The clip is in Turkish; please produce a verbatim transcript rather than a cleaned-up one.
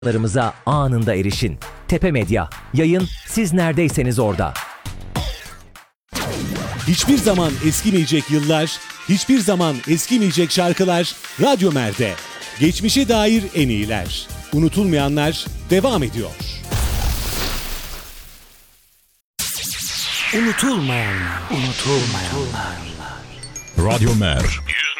Larımıza anında erişin. Tepe Medya. Yayın siz neredeyseniz orada. Hiçbir zaman eskimeyecek yıllar, hiçbir zaman eskimeyecek şarkılar Radyo Mer'de. Geçmişe dair en iyiler. Unutulmayanlar devam ediyor. Unutulmayanlar, unutulmayanlar. Radyo Mer yüz